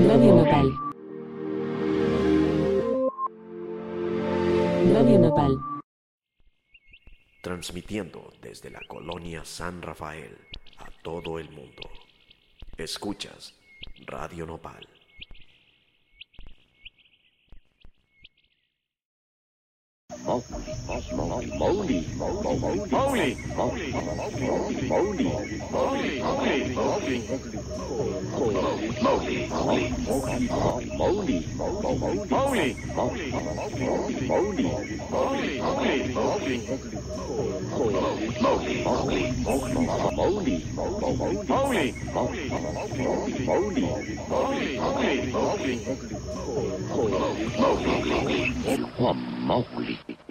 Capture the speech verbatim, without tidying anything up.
Radio Nopal. Radio Nopal. Transmitiendo desde la colonia San Rafael a todo el mundo. Escuchas Radio Nopal. Mowgli, Mowgli, Mowgli, Mowgli, Mowgli, Mowgli, Mowgli, Mowgli, Mowgli, Mowgli, Mowgli, Mowgli, Mowgli,